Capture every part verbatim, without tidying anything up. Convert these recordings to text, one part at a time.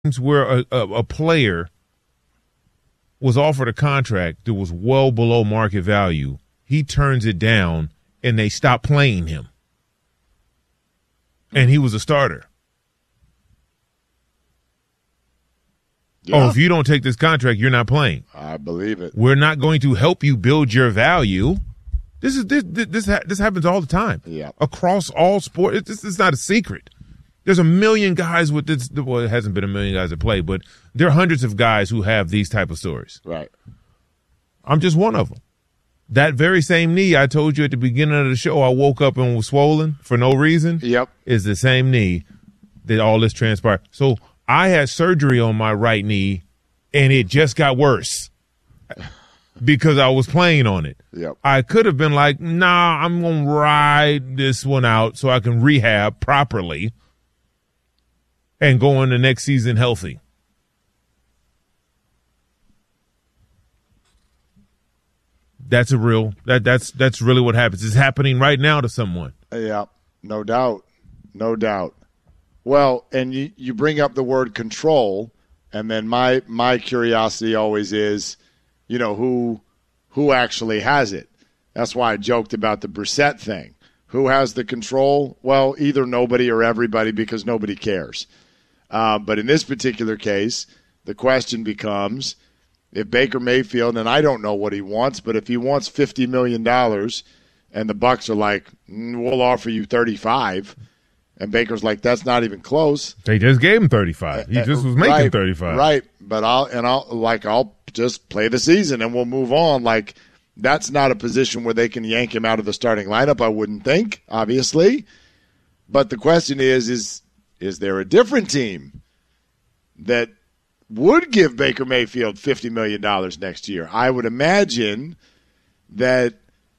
where a, a, a player was offered a contract that was well below market value, he turns it down and they stop playing him. And he was a starter. Yeah. Oh, if you don't take this contract, you're not playing. I believe it. We're not going to help you build your value. This is this this this, ha- this happens all the time. Yeah. Across all sports. It's, it's, it's not a secret. There's a million guys with this. Well, it hasn't been a million guys that play, but there are hundreds of guys who have these type of stories. Right. I'm just one of them. That very same knee I told you at the beginning of the show I woke up and was swollen for no reason. Yep. Is the same knee that all this transpired. So I had surgery on my right knee, and it just got worse because I was playing on it. Yep. I could have been like, nah, I'm going to ride this one out so I can rehab properly and go in the next season healthy. That's a real that that's that's really what happens. It's happening right now to someone. Yeah, no doubt. No doubt. Well, and you, you bring up the word control, and then my my curiosity always is, you know, who who actually has it. That's why I joked about the Brissett thing. Who has the control? Well, either nobody or everybody, because nobody cares. Uh, but in this particular case, the question becomes, if Baker Mayfield, and I don't know what he wants, but if he wants fifty million dollars and the Bucs are like, mm, we'll offer you thirty-five, and Baker's like, that's not even close. They just gave him thirty-five. He just was making right, thirty-five. Right, but I'll and I'll like I'll just play the season and we'll move on. Like, that's not a position where they can yank him out of the starting lineup, I wouldn't think, obviously. But the question is, is is there a different team that would give Baker Mayfield fifty million dollars next year? I would imagine that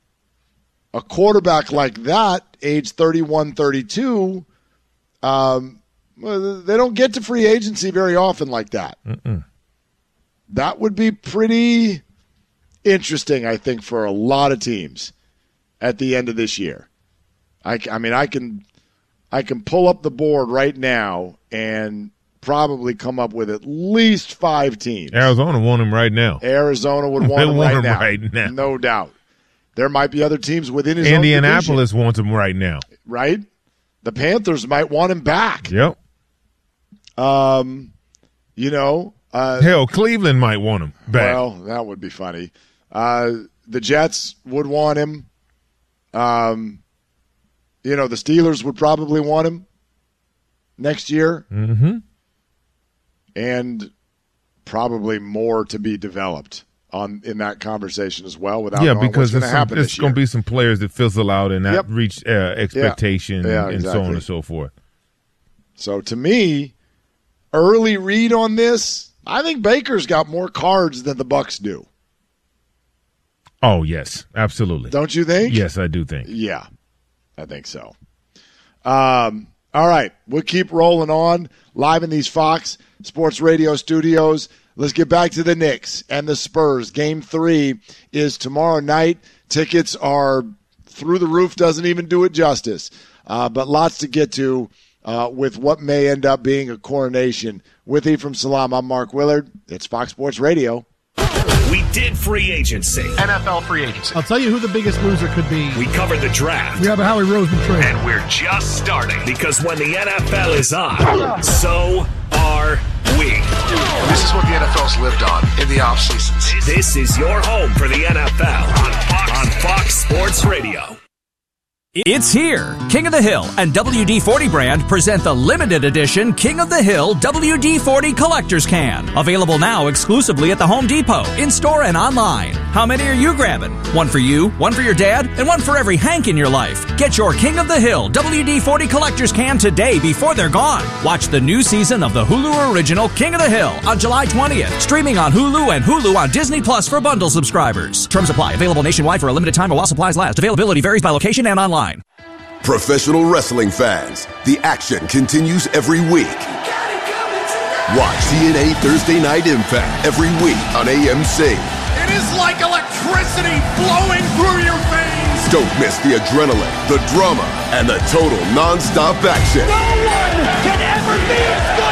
a quarterback like that, age thirty-one, thirty-two, um, well, they don't get to free agency very often like that. Mm-mm. That would be pretty interesting, I think, for a lot of teams at the end of this year. I, I mean, I can, I can pull up the board right now and probably come up with at least five teams. Arizona want him right now. Arizona would want they him, want right, him now. right now. No doubt. There might be other teams within his Indianapolis own division, wants him right now. right? The Panthers might want him back. Yep. Um, you know. Uh, Hell, Cleveland might want him back. Well, that would be funny. Uh, the Jets would want him. Um, you know, the Steelers would probably want him next year. Mm-hmm. And probably more to be developed on in that conversation as well. Without yeah, knowing because what's there's, there's going to be some players that fizzle out and not Yep. reach uh, expectation Yeah. Yeah, and exactly. so on and so forth. So to me, early read on this, I think Baker's got more cards than the Bucs do. Oh, yes, absolutely. Don't you think? Yes, I do think. Yeah, I think so. Um, all right, we'll keep rolling on live in these Fox Sports Radio studios. Let's get back to the Knicks and the Spurs. Game three is tomorrow night. Tickets are through the roof, doesn't even do it justice. Uh, but lots to get to uh, with what may end up being a coronation. With Ephraim Salam, I'm Mark Willard. It's Fox Sports Radio. We did free agency. N F L free agency. I'll tell you who the biggest loser could be. We covered the draft. Yeah, but Howie Roseman trade. And we're just starting. Because when the N F L is on, so are we. This is what the N F L's lived on in the off seasons. This is your home for the N F L on Fox, on Fox Sports Radio. It's here. King of the Hill and W D forty brand present the limited edition King of the Hill W D forty Collector's Can. Available now exclusively at the Home Depot, in-store and online. How many are you grabbing? One for you, one for your dad, and one for every Hank in your life. Get your King of the Hill W D forty Collector's Can today before they're gone. Watch the new season of the Hulu original King of the Hill on July twentieth. Streaming on Hulu and Hulu on Disney Plus for bundle subscribers. Terms apply. Available nationwide for a limited time while supplies last. Availability varies by location and online. Professional wrestling fans, the action continues every week. Watch T N A Thursday Night Impact every week on A M C. It is like electricity flowing through your veins. Don't miss the adrenaline, the drama, and the total non-stop action. No one can ever be as good